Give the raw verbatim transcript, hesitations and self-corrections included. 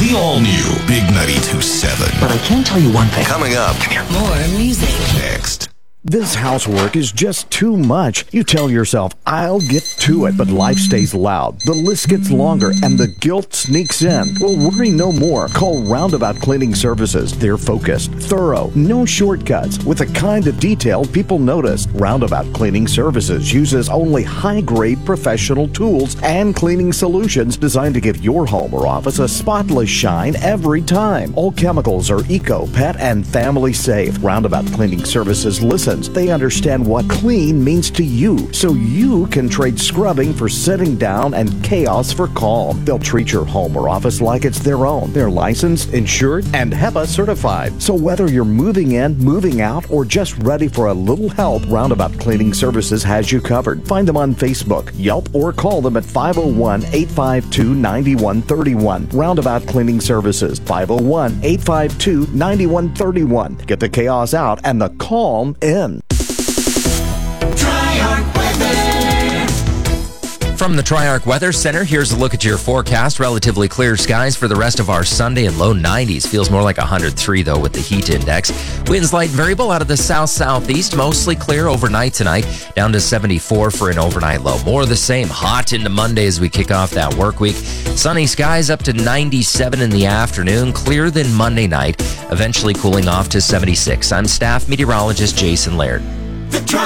The all-new Big ninety-two point seven. But I can tell you one thing. Coming up. More music. Next. This housework is just too much. You tell yourself, I'll get to it, but life stays loud. The list gets longer, and the guilt sneaks in. Well, worry no more. Call Roundabout Cleaning Services. They're focused, thorough, no shortcuts, with the kind of detail people notice. Roundabout Cleaning Services uses only high-grade professional tools and cleaning solutions designed to give your home or office a spotless shine every time. All chemicals are eco, pet, and family safe. Roundabout Cleaning Services listens. They understand what clean means to you, so you can trade scrubbing for sitting down and chaos for calm. They'll treat your home or office like it's their own. They're licensed, insured, and HEPA certified. So whether you're moving in, moving out, or just ready for a little help, Roundabout Cleaning Services has you covered. Find them on Facebook, Yelp, or call them at five oh one, eight five two, nine one three one. Roundabout Cleaning Services, five oh one, eight five two, nine one three one. Get the chaos out and the calm in. From the Triarch Weather Center, here's a look at your forecast. Relatively clear skies for the rest of our Sunday and low nineties. Feels more like one hundred three, though, with the heat index. Winds light variable out of the south-southeast. Mostly clear overnight tonight, down to seventy-four for an overnight low. More of the same. Hot into Monday as we kick off that work week. Sunny skies up to ninety-seven in the afternoon. Clearer than Monday night, eventually cooling off to seventy-six. I'm staff meteorologist Jason Laird. The